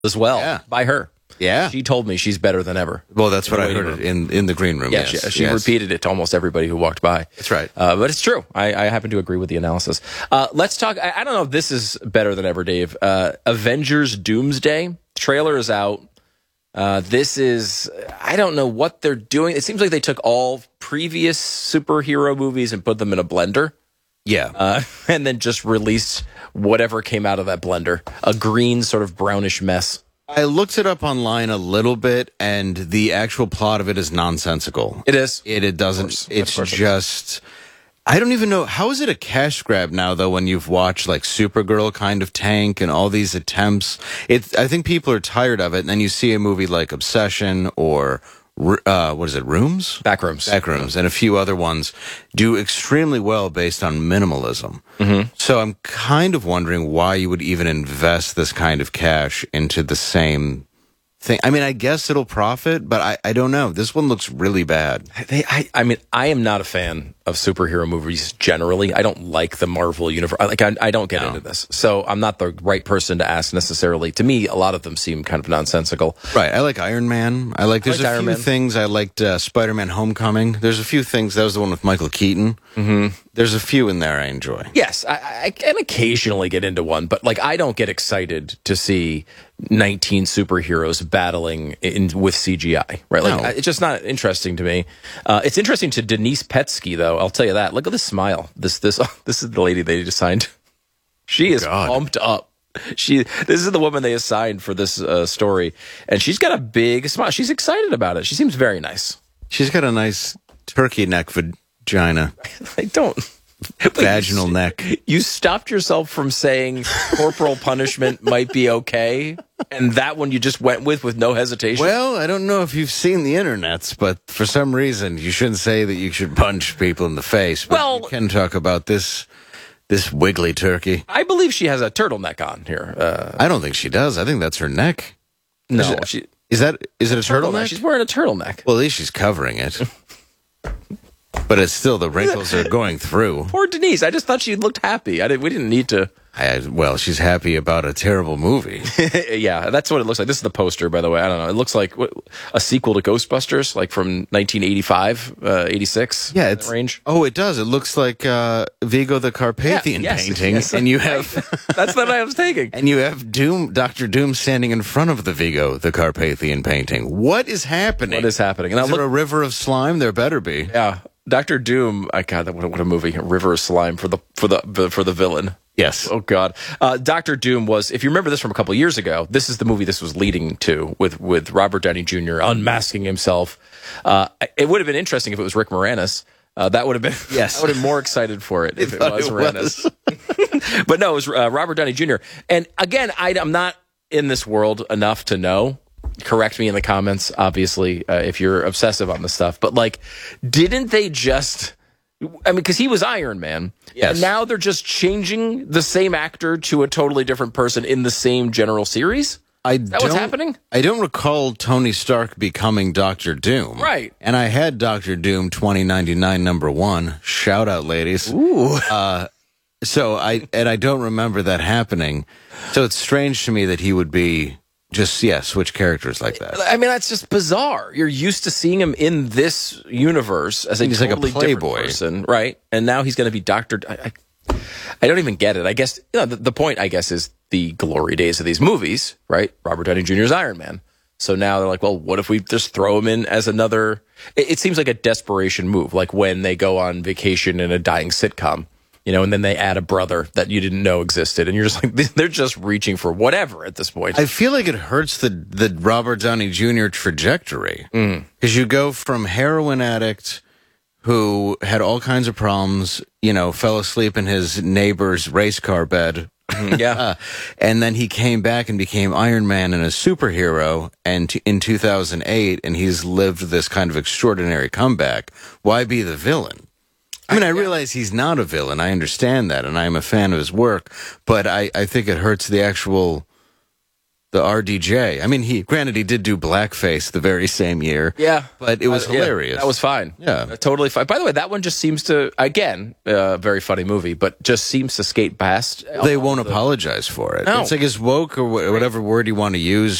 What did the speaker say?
as well by her. Yeah. She told me she's better than ever. Well, that's what I heard in the green room. Yeah, yes. she repeated it to almost everybody who walked by. That's right. But it's true. I happen to agree with the analysis. Let's talk. I don't know if this is better than ever, Dave. Avengers Doomsday trailer is out. This is, I don't know what they're doing. It seems like they took all previous superhero movies and put them in a blender. Yeah. And then just released whatever came out of that blender. A green sort of brownish mess. I looked it up online a little bit, and the actual plot of it is nonsensical. It is. It doesn't. It's just. I don't even know. How is it a cash grab now, though, when you've watched like Supergirl kind of tank and all these attempts? I think people are tired of it, and then you see a movie like Obsession or what is it, Rooms? Backrooms, and a few other ones do extremely well based on minimalism. Mm-hmm. So I'm kind of wondering why you would even invest this kind of cash into the same thing. I mean, I guess it'll profit, but I don't know. This one looks really bad. I mean, I am not a fan of superhero movies generally. I don't like the Marvel universe. I don't get into this. So I'm not the right person to ask necessarily. To me, a lot of them seem kind of nonsensical. Right. I like Iron Man. There's a few things. I liked Spider-Man Homecoming. There's a few things. That was the one with Michael Keaton. Mm-hmm. There's a few in there I enjoy. Yes, I can occasionally get into one, but like I don't get excited to see 19 superheroes battling with CGI, right? Like it's just not interesting to me. It's interesting to Denise Petsky, though. I'll tell you that. Look at this smile. This is the lady they assigned. She is pumped up. This is the woman they assigned for this story, and she's got a big smile. She's excited about it. She seems very nice. She's got a nice turkey neck vagina. I don't. Vaginal neck. You stopped yourself from saying corporal punishment might be okay, and that one you just went with no hesitation? Well, I don't know if you've seen the internets, but for some reason you shouldn't say that you should punch people in the face. But you can talk about this wiggly turkey. I believe she has a turtleneck on here. I don't think she does. I think that's her neck. No. Is it a turtleneck? She's wearing a turtleneck. Well, at least she's covering it. But it's still, the wrinkles are going through. Poor Denise. I just thought she looked happy. We didn't need to. Well, she's happy about a terrible movie. Yeah, that's what it looks like. This is the poster, by the way. I don't know. It looks like a sequel to Ghostbusters, like from 1985, 86. Yeah, it's range. Oh, it does. It looks like Vigo the Carpathian painting, yes. And you have that's what I was taking. And you have Dr. Doom standing in front of the Vigo the Carpathian painting. What is happening? What is happening? Is there a river of slime? There better be. Yeah. Dr. Doom, God, what a movie! River of Slime for the villain. Yes. Oh God. Dr. Doom was, if you remember this from a couple of years ago, this is the movie this was leading to with Robert Downey Jr. unmasking himself. It would have been interesting if it was Rick Moranis. That would have been I would have been more excited for it if it was Moranis. But no, it was Robert Downey Jr. And again, I'm not in this world enough to know. Correct me in the comments, obviously, if you're obsessive on this stuff. But like, didn't they just? I mean, because he was Iron Man, yes. And now they're just changing the same actor to a totally different person in the same general series. Is that what's happening? I don't recall Tony Stark becoming Dr. Doom. Right. And I had Dr. Doom 2099 #1. Shout out, ladies. Ooh. So I don't remember that happening. So it's strange to me that he would be just, switch characters like that. I mean, that's just bizarre. You're used to seeing him in this universe as he's totally like a playboy different person, right? And now he's going to be Dr. I don't even get it. I guess the point, I guess, is the glory days of these movies, right? Robert Downey Jr. is Iron Man. So now they're like, well, what if we just throw him in as another? It seems like a desperation move, like when they go on vacation in a dying sitcom. And then they add a brother that you didn't know existed, and you're just like, they're just reaching for whatever at this point. I feel like it hurts the Robert Downey Jr. trajectory, because you go from heroin addict who had all kinds of problems, fell asleep in his neighbor's race car bed, and then he came back and became Iron Man and a superhero, and in 2008, and he's lived this kind of extraordinary comeback. Why be the villain? I mean, I realize he's not a villain. I understand that, and I'm a fan of his work. But I think it hurts the actual the RDJ. I mean, he did do blackface the very same year. Yeah. But it was hilarious. That was fine. Yeah. Totally fine. By the way, that one just seems to, again, very funny movie, but just seems to skate past. They won't apologize for it. No. It's like as woke or whatever word you want to use